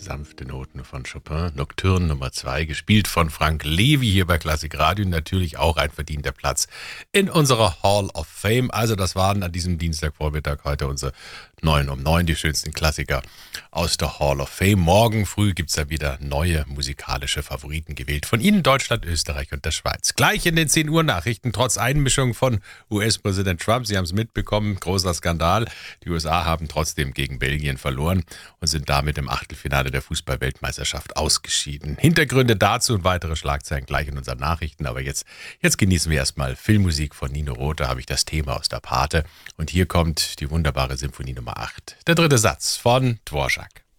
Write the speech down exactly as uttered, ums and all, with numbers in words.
Sanfte Noten von Chopin, Nocturne Nummer zwei, gespielt von Frank Levy hier bei Klassik Radio. Natürlich auch ein verdienter Platz in unserer Hall of Fame. Also das waren an diesem Dienstagvormittag heute unsere neun um neun, die schönsten Klassiker aus der Hall of Fame. Morgen früh gibt es dann wieder neue musikalische Favoriten gewählt von Ihnen, Deutschland, Österreich und der Schweiz. Gleich in den zehn Uhr Nachrichten, trotz Einmischung von U S-Präsident Trump. Sie haben es mitbekommen, großer Skandal. Die U S A haben trotzdem gegen Belgien verloren und sind damit im Achtelfinale der Fußball-Weltmeisterschaft ausgeschieden. Hintergründe dazu und weitere Schlagzeilen gleich in unseren Nachrichten. Aber jetzt, jetzt genießen wir erstmal Filmmusik von Nino Rota. Da habe ich das Thema aus der Pate. Und hier kommt die wunderbare Symphonie Nummer acht. Der dritte Satz von Dvorak.